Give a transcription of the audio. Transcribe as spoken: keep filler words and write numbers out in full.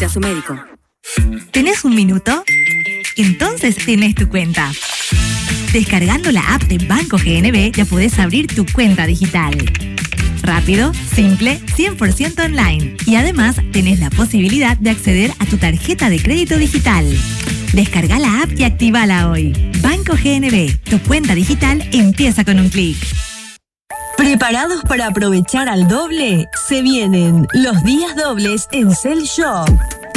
Consulte a su médico. ¿Tenés un minuto? Entonces tenés tu cuenta. Descargando la app de Banco G N B ya podés abrir tu cuenta digital. Rápido, simple, cien por ciento online. Y además tenés la posibilidad de acceder a tu tarjeta de crédito digital. Descarga la app y actívala hoy. Banco G N B, tu cuenta digital empieza con un clic. ¿Preparados para aprovechar al doble? Se vienen los días dobles en Cell Shop.